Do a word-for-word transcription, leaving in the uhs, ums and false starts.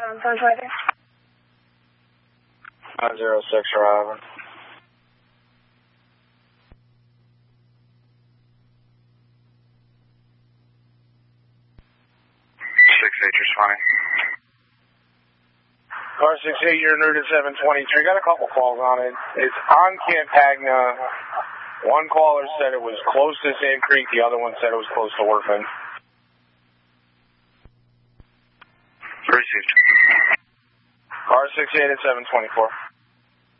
Um, First right there. nine zero six arriving. six eight, you're fine. Car six eight, you're en route at seven twenty-three. Got a couple calls on it. It's on Campagna. One caller said it was close to Sand Creek. The other one said it was close to Workman. Received. Car six eight at seven twenty-four.